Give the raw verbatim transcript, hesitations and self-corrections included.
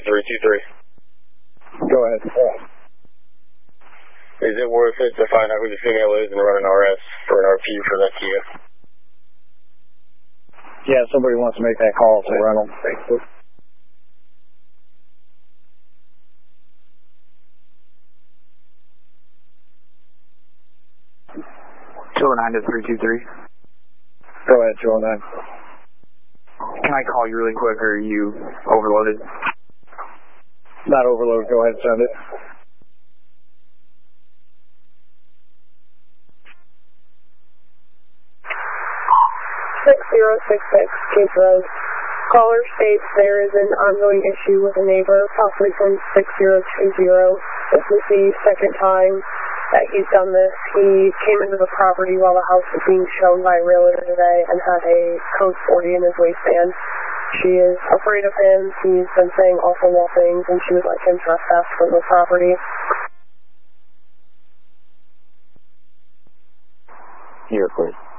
eight three two three. Go ahead. Is it worth it to find out who the female is and run an R S for an R P for that Kia? Yeah, somebody wants to make that call to Reynolds. two oh nine to three two three. Go ahead, two oh nine. Can I call you really quick, or are you overloaded? Not overloaded. Go ahead, send it. six zero six six, Cape Road. Caller states there is an ongoing issue with a neighbor, possibly from six zero two zero. This is the second time that he's done this. He came into the property while the house was being shown by a realtor today and had a code forty in his waistband. She is afraid of him. He's been saying awful things, and she would like him trespass from the property. Here, please.